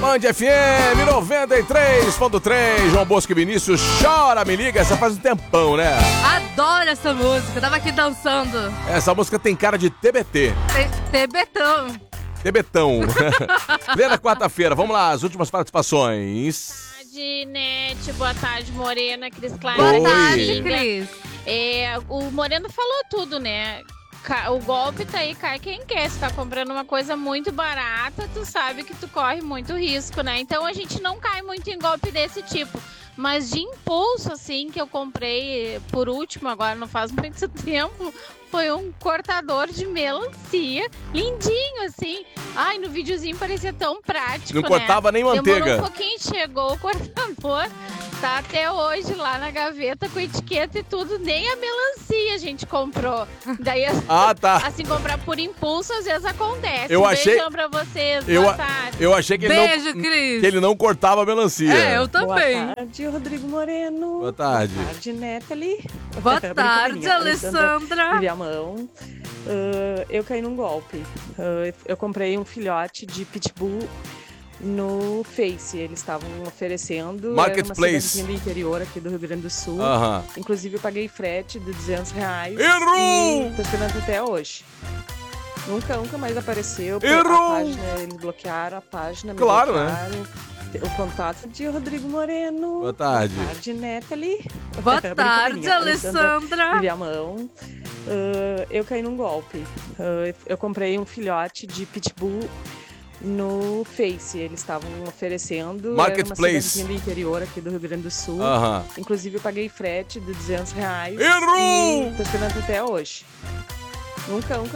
Band FM 93.3, João Bosco e Vinícius, Chora, Me Liga, essa faz um tempão, né? Adoro essa música, tava aqui dançando. Essa música tem cara de TBT. TBTão. TBTão. Plena quarta-feira, vamos lá, as últimas participações. Boa tarde, Nete, boa tarde, Morena, Cris Klein. Boa Oi. tarde, Cris. O Moreno falou tudo, né? O golpe tá aí, cai quem quer. Se tá comprando uma coisa muito barata, tu sabe que tu corre muito risco, né? Então a gente não cai muito em golpe desse tipo. Mas de impulso, assim, que eu comprei por último, agora não faz muito tempo, foi um cortador de melancia, lindinho, assim. Ai, no videozinho parecia tão prático, Não né? cortava nem manteiga. Demorou um pouquinho, chegou o cortador, tá até hoje lá na gaveta com etiqueta e tudo, nem a melancia a gente comprou. Daí, tá. assim, comprar por impulso às vezes acontece. Eu achei- Beijão pra vocês, boa tarde. Eu achei que Beijo, que Cris. ele não cortava a melancia. É, eu também. Boa tarde, Rodrigo Moreno. Boa tarde. Boa tarde, Nathalie. Boa tarde, Brincadeirinha, Alessandra. Viamão. Eu caí num golpe. Eu comprei um filhote de pitbull no Face. Eles estavam oferecendo. Marketplace. Era uma cidadezinha do interior aqui do Rio Grande do Sul. Aham. Inclusive, eu paguei frete de R$200. Errou! E tô esperando até hoje. Nunca mais apareceu. Errou! A página, eles bloquearam a página. me Claro, né? bloquearam. O contato de Rodrigo Moreno. Boa tarde. Boa tarde, Nathalie. Boa tarde, Brincadeirinha, Alessandra. Viamão. Eu caí num golpe. Eu comprei um filhote de pitbull no Face. Eles estavam oferecendo. Marketplace. Era uma cidadezinha do interior aqui do Rio Grande do Sul. Aham. Inclusive, eu paguei frete de R$200. Errou! E tô esperando até hoje. Nunca